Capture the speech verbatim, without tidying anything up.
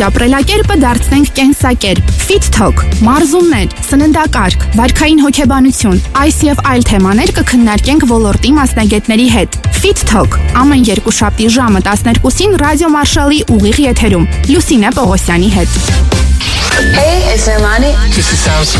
Առողջ ապրելակերպը դարձնենք կենսակերպ։ Fit Talk, մարզումներ, սննդակարգ, վարքային հոգեբանություն, այս եւ այլ թեմաներ կքննարկենք ոլորտի մասնագետների հետ։ Fit Talk ամեն երկուշաբթի ժամը տասներկուսին Ռադիո Մարշալի ուղիղ եթերում Լուսինե Պողոսյանի հետ։ Hey, it's Normani. This is Sam Smith.